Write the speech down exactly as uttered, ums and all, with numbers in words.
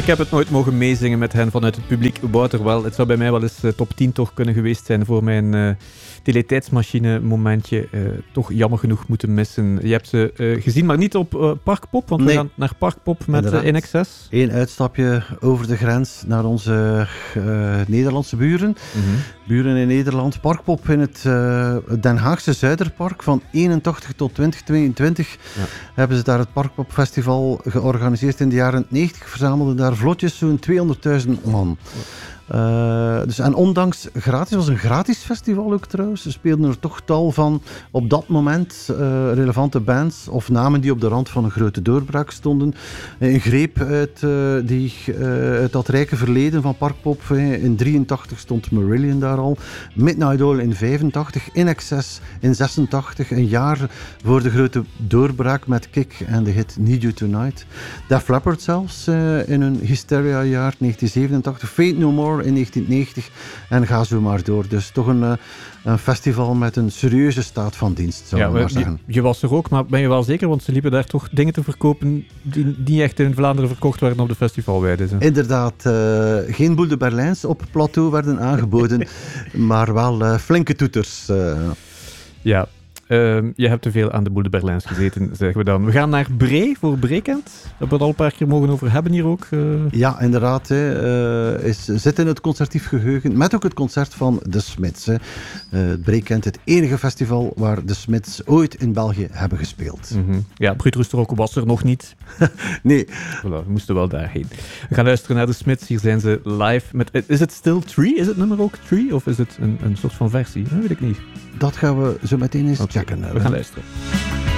heb het nooit mogen meezingen met hen vanuit het publiek. Wouter wel. Het zou bij mij wel eens uh, top tien toch kunnen geweest zijn voor mijn uh, teletijdsmachine momentje. Uh, toch jammer genoeg moeten missen. Je hebt ze uh, gezien, maar niet op uh, Parkpop, want nee. we gaan naar Parkpop met uh, In Excess. Eén uitstapje over de grens naar onze uh, Nederlandse buren. Mm-hmm. Buren in Nederland. Parkpop in het uh, Den Haagse Zuiderpark van eenentachtig tot twintig tweeëntwintig ja. hebben ze daar het Parkpop-festival georganiseerd in de jaren negentig. Verzamelden daar vlotjes zo'n tweehonderdduizend man. Ja. Uh, dus, en ondanks gratis, het was een gratis festival ook trouwens, ze speelden er toch tal van op dat moment uh, relevante bands of namen die op de rand van een grote doorbraak stonden. Een greep uit, uh, die, uh, uit dat rijke verleden van Parkpop. Uh, in drieëntachtig stond Marillion daar al, Midnight Oil in vijfentachtig, In Excess in zesentachtig, een jaar voor de grote doorbraak met Kick en de hit Need You Tonight. Def Leppard zelfs uh, in hun Hysteria-jaar negentien zevenentachtig, Fate No More in negentien negentig en ga zo maar door. Dus toch een, een festival met een serieuze staat van dienst, zou ja, ik maar zeggen. Je, je was er ook, maar ben je wel zeker? Want ze liepen daar toch dingen te verkopen die niet echt in Vlaanderen verkocht werden op de festivalweide. Zo. Inderdaad, uh, geen Boel de Berlijns op het plateau werden aangeboden, maar wel uh, flinke toeters. Uh. Ja. Uh, je hebt te veel aan de Boel de Berlijns gezeten, zeggen we dan. We gaan naar Bree voor Breekend. Daar hebben we het al een paar keer mogen over hebben hier ook. Uh. Ja, inderdaad. Hè. Uh, is, zit in het concertief geheugen, met ook het concert van de Smiths. Hè. Uh, Breekend, het enige festival waar de Smiths ooit in België hebben gespeeld. Mm-hmm. Ja, Bruut Roesterok was er nog niet. Nee. Voilà, we moesten wel daarheen. We gaan luisteren naar de Smiths. Hier zijn ze live. Met, is het Still Tree? Is het nummer ook Tree? Of is het een, een soort van versie? Dat weet ik niet. Dat gaan we zo meteen eens okay. checken. We gaan luisteren.